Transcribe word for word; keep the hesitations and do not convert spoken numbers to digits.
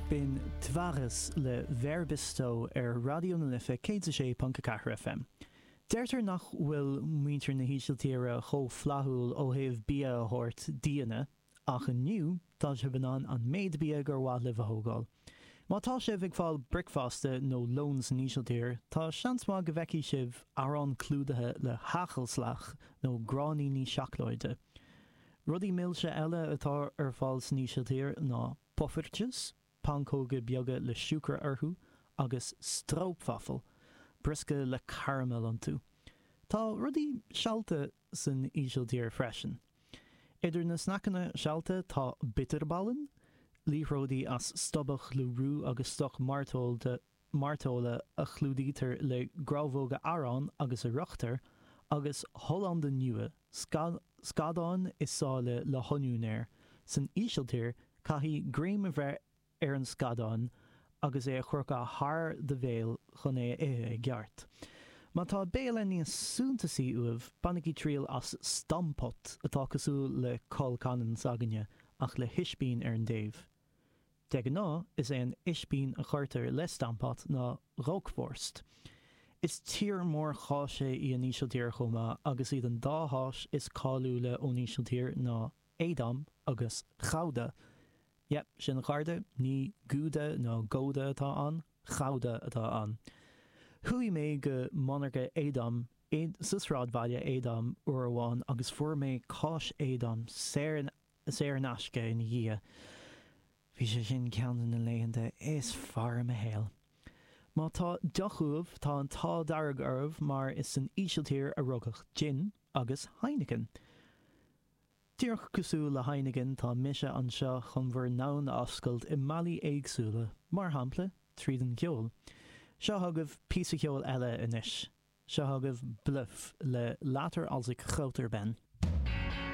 Bin tvaras le verbisto ar radio na lifa cé sé panca cahar F M. Deirtar nach bhfuil muintir na hísiltíre cho flahúil ó heh bia a hort díana, ach aniu tá sé banán an méid bia gur bhá live a hógáil. Má tá sibh ag fáil bricfaste nó loans na hísiltír, tá seans má go bheici sibh arán clúdathe le hachalslach nó gránaí ní seachlóide. Rudí milse eile atá ar fáil sa hísiltír ná poffertjes, pancóga beaga le siúcar arthú agus strópfafel, brisce le caramel an tú. Tá rudí sealta san ísiltír freisin. Idir na snaccanna sealta tá bitterballen, líródaí as stobbach le rú agus stoch martóla martóla a chlúdítar le grábhóga arán agus a ruachtar, agus Hollanda nua, scadáin is sála le honúnéir, san ísiltír caithí gréim a bheith ar an scadáin agus é chuirca thar de bhéal chun é é gceart. Má tá béal níos súntasaí uamh bannaí tríal as stampot atá cosú le colcanan saganne ach le hiisbín ar an déobh. De ná is é an isbín a chuirtar le stampot ná roqueforst. Is tír mór cháise í an ísiltír chuma agus iad an dáthais is cáú le ón ísiltír ná édam agus chauda. Yep, sin garde, ní gúda nó góda atá an, chauda atá an. Hui mé go monarcha édam, susrád bhaile édam uair amháin agus fuair mé cáis édam séir nasce in dhia. Bhí sé sin ceann na léanta is fear a héal. Má tá deachúmh tá an tá darg arbh mar is san ísiltír a rugach gin agus Heineken. Tíorch cosú le Heineken tá mise an seo chun bhar nán oscailt i mbailí éagsúla, mar hampla tríd an ceol. Seo thugah píosa ceol eile inis. Seo thugah bluff le látar alsaigh chótar ben.